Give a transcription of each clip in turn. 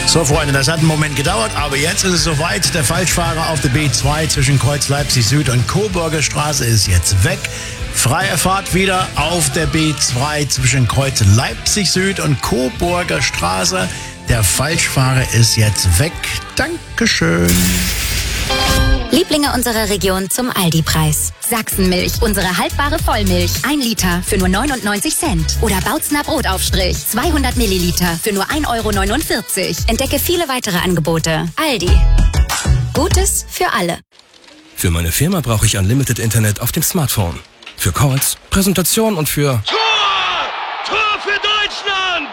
So, Freunde, das hat einen Moment gedauert, aber jetzt ist es soweit. Der Falschfahrer auf der B2 zwischen Kreuz Leipzig Süd und Coburger Straße ist jetzt weg. Freie Fahrt wieder auf der B2 zwischen Kreuz Leipzig Süd und Coburger Straße. Der Falschfahrer ist jetzt weg. Dankeschön. Lieblinge unserer Region zum Aldi-Preis. Sachsenmilch, unsere haltbare Vollmilch. 1 Liter für nur 99 Cent. Oder Bautzner Brotaufstrich, 200 Milliliter für nur 1,49 €. Entdecke viele weitere Angebote. Aldi. Gutes für alle. Für meine Firma brauche ich Unlimited Internet auf dem Smartphone. Für Calls, Präsentation und für... Tor für Deutschland!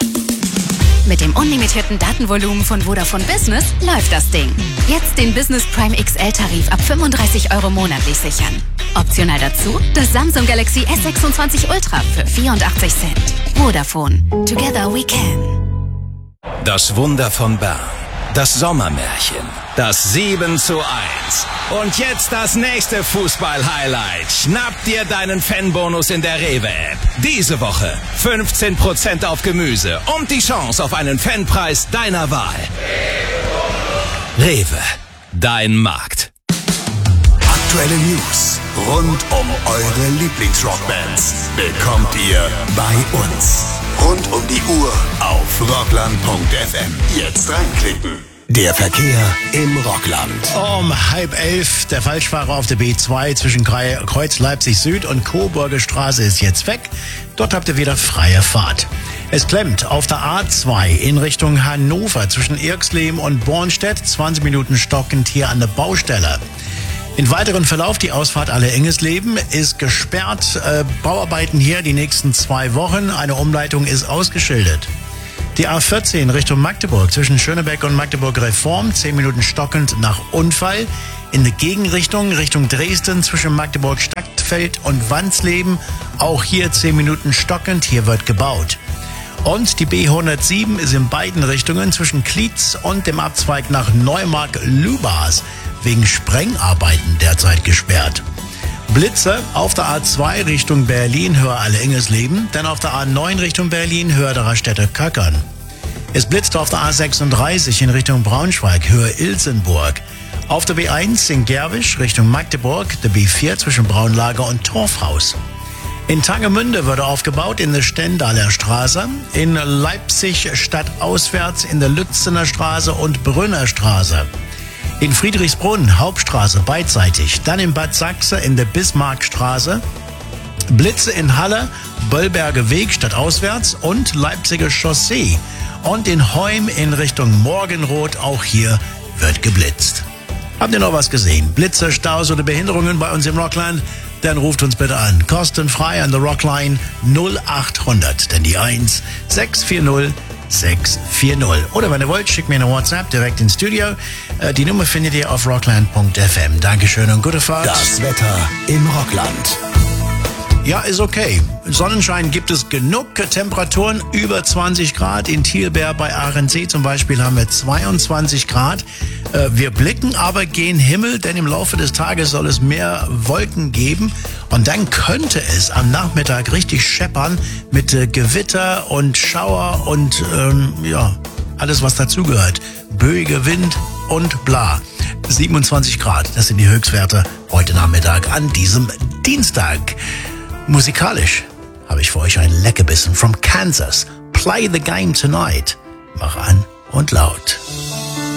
Mit dem unlimitierten Datenvolumen von Vodafone Business läuft das Ding. Jetzt den Business Prime XL-Tarif ab 35 € monatlich sichern. Optional dazu das Samsung Galaxy S26 Ultra für 84 Cent. Vodafone. Together we can. Das Wunder von Bern. Das Sommermärchen. Das 7:1. Und jetzt das nächste Fußball-Highlight. Schnapp dir deinen Fanbonus in der Rewe-App. Diese Woche 15% auf Gemüse und die Chance auf einen Fanpreis deiner Wahl. Rewe, dein Markt. Aktuelle News rund um eure Lieblingsrockbands bekommt ihr bei uns. Rund um die Uhr auf rockland.fm. Jetzt reinklicken. Der Verkehr im Rockland. Um 10:30 der Falschfahrer auf der B2 zwischen Kreuz Leipzig Süd und Coburger Straße ist jetzt weg. Dort habt ihr wieder freie Fahrt. Es klemmt auf der A2 in Richtung Hannover zwischen Irxleben und Bornstedt. 20 Minuten stockend hier an der Baustelle. In weiteren Verlauf die Ausfahrt Alle-Engesleben ist gesperrt. Bauarbeiten hier die nächsten 2 Wochen. Eine Umleitung ist ausgeschildert. Die A14 Richtung Magdeburg zwischen Schönebeck und Magdeburg Reform, 10 Minuten stockend nach Unfall. In der Gegenrichtung Richtung Dresden zwischen Magdeburg Stadtfeld und Wandsleben, auch hier 10 Minuten stockend, hier wird gebaut. Und die B107 ist in beiden Richtungen zwischen Klietz und dem Abzweig nach Neumark-Lübars wegen Sprengarbeiten derzeit gesperrt. Blitze auf der A2 Richtung Berlin, Höhe Alle-Engesleben, dann auf der A9 Richtung Berlin, Höhe der Raststätte Köckern. Es blitzt auf der A36 in Richtung Braunschweig, Höhe Ilsenburg. Auf der B1 in Gerwisch Richtung Magdeburg, der B4 zwischen Braunlager und Torfhaus. In Tangemünde wurde aufgebaut in der Stendaler Straße, in Leipzig stadtauswärts in der Lützener Straße und Brünner Straße. In Friedrichsbrunn, Hauptstraße, beidseitig. Dann in Bad Sachse in der Bismarckstraße. Blitze in Halle, Böllberger Weg stadtauswärts und Leipziger Chaussee. Und in Heum in Richtung Morgenrot, auch hier wird geblitzt. Habt ihr noch was gesehen? Blitze, Staus oder Behinderungen bei uns im Rockland? Dann ruft uns bitte an. Kostenfrei an der Rockline 0800. Denn die 1 640 640. Oder wenn ihr wollt, schickt mir eine WhatsApp direkt ins Studio. Die Nummer findet ihr auf rockland.fm. Dankeschön und gute Fahrt. Das Wetter im Rockland. Ja, ist okay. Sonnenschein gibt es genug. Temperaturen über 20 Grad. In Thielberg bei Aachensee zum Beispiel haben wir 22 Grad. Wir blicken aber gen Himmel, denn im Laufe des Tages soll es mehr Wolken geben. Und dann könnte es am Nachmittag richtig scheppern mit Gewitter und Schauer und alles, was dazugehört. Böiger Wind und bla. 27 Grad, das sind die Höchstwerte heute Nachmittag an diesem Dienstag. Musikalisch habe ich für euch ein Leckerbissen from Kansas. Play the game tonight. Mach an und laut.